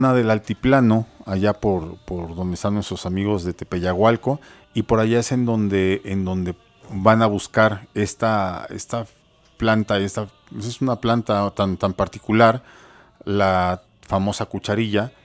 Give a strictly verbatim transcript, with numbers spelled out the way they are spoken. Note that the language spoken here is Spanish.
zona del altiplano, allá por, por donde están nuestros amigos de Tepeyagualco, y por allá es en donde, en donde van a buscar esta, esta planta, esta, es una planta tan, tan particular, la famosa cucharilla,